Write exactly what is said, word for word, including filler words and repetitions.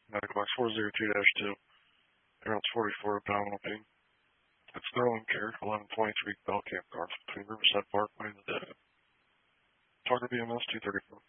Medical box four zero two dash two. Parents forty-four, abdominal pain. It's Sterling Care, eleven twenty-three Bell Camp North, between Riverside Parkway and the Dead. Target B M S two thirty-four.